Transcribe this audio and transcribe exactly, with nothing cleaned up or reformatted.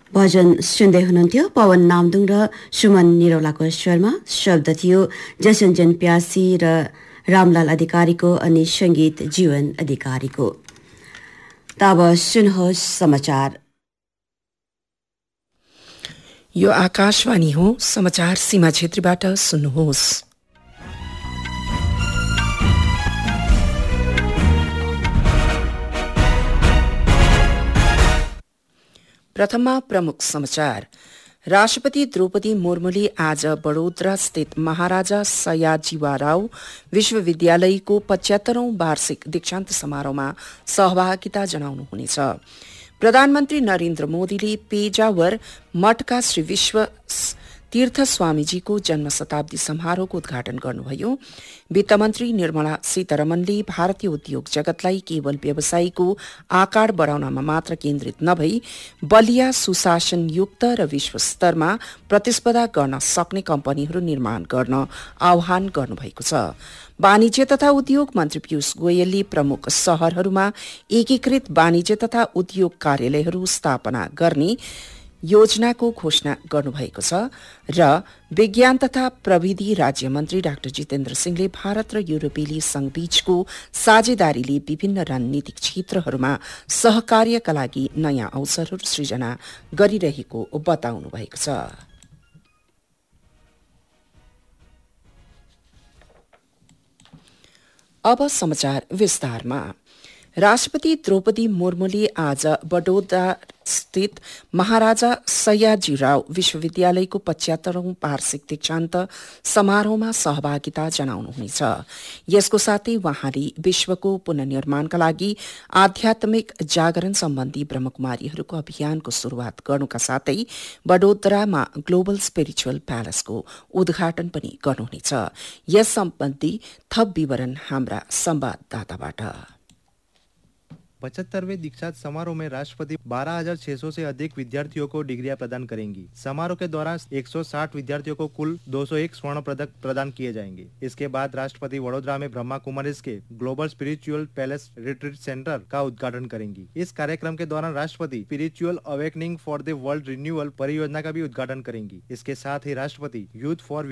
भजन सुन्दै हुनुहुन्थ्यो पवन नामदुङ र सुमन निरौलाको स्वरमा। शब्द थियो जसञ्जन प्यासी र रामलाल अधिकारीको अनि संगीत जीवन अधिकारीको। तब सुन्नुहोस् समाचार। यो आकाशवाणी हो, समाचार सीमा क्षेत्रीबाट सुन्नुहोस्। प्रथममा प्रमुख समाचार। राष्ट्रपति द्रौपदी मुर्मुले आज बडोदरा स्थित महाराजा सयाजीराव विश्वविद्यालयको पचहत्तरौं वार्षिक दीक्षान्त समारोहमा सहभागिता जनाउनुहुनेछ। प्रधानमन्त्री नरेन्द्र मोदीले पेजावर मठका श्री विश्व तीर्थ स्वामीजीको जन्म शताब्दी समारोहको उद्घाटन गर्नुभयो। वित्तमन्त्री निर्मला सीतारमणले भारतीय उद्योग जगतलाई केवल व्यवसायको आकार बढाउनमा मात्र केन्द्रित नभई बलिया सुशासनयुक्त र विश्व स्तरमा प्रतिस्पर्धा गर्न सक्ने कम्पनीहरू निर्माण गर्न आह्वान गर्नुभएको छ। वाणिज्य तथा उद्योग मन्त्री पीयूष गोयलले प्रमुख शहरहरूमा एकीकृत वाणिज्य तथा उद्योग कार्यालयहरू स्थापना गर्ने योजनाको घोषणा गर्नुभएको छ र विज्ञान तथा प्रविधि राज्य मन्त्री डाक्टर जितेन्द्र सिंहले भारत र युरोपेली संघ बीचको साझेदारीले विभिन्न रणनीतिक क्षेत्रहरूमा सहकार्यका लागि नयाँ अवसरहरू सृजना गरिरहेको बताउनु भएको छ। अब समाचार विस्तारमा। राष्ट्रपति द्रौपदी मुर्मुले आज बडोदरा स्थित महाराजा सयाजीराव विश्वविद्यालयको पचहत्तरौं वार्षिक दीक्षान्त समारोहमा सहभागिता जनाउनुहुनेछ। यसको साथै वहाँले विश्वको पुनर्निर्माणका लागि आध्यात्मिक जागरण सम्बन्धी ब्रह्मकुमारीहरूको अभियानको शुरूआत गर्नुका साथै बडोदरामा ग्लोबल स्पिरिचुअल प्यालेसको उद्घाटन पनि गर्नुहुनेछ। यस सम्बन्धी थप विवरण हाम्रा संवाददाताबाट। पचहत्तरवें दीक्षांत समारोह में राष्ट्रपति बारह हजार छह सौ से अधिक विद्यार्थियों को डिग्रियां प्रदान करेंगी। समारोह के दौरान एक सौ साठ विद्यार्थियों को कुल दो सौ एक स्वर्ण पदक प्रदान किए जाएंगे। इसके बाद राष्ट्रपति वडोदरा में ब्रह्मा कुमारीज के global spiritual palace retreat centre का उद्घाटन करेंगी। इस कार्यक्रम के दौरान राष्ट्रपति spiritual awakening for the world renewal परियोजना का भी उद्घाटन करेंगी। इसके साथ ही राष्ट्रपति यूथ फॉर